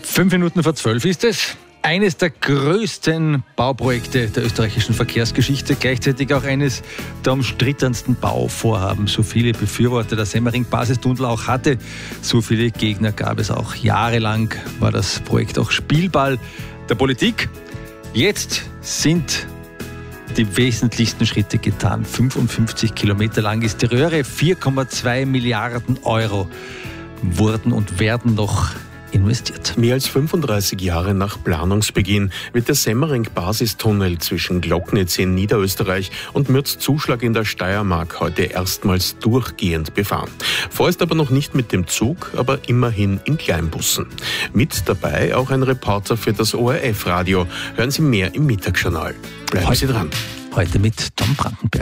11:05 ist es. Eines der größten Bauprojekte der österreichischen Verkehrsgeschichte, gleichzeitig auch eines der umstrittensten Bauvorhaben. So viele Befürworter der Semmering-Basistunnel auch hatte, so viele Gegner gab es auch. Jahrelang war das Projekt auch Spielball der Politik. Jetzt sind die wesentlichsten Schritte getan. 55 Kilometer lang ist die Röhre, 4,2 Milliarden Euro wurden und werden noch investiert. Mehr als 35 Jahre nach Planungsbeginn wird der Semmering-Basistunnel zwischen Glocknitz in Niederösterreich und Mürzzuschlag in der Steiermark heute erstmals durchgehend befahren. Vorerst aber noch nicht mit dem Zug, aber immerhin in Kleinbussen. Mit dabei auch ein Reporter für das ORF-Radio. Hören Sie mehr im Mittagsjournal. Bleiben Sie dran. Heute mit Tom Brandenberg.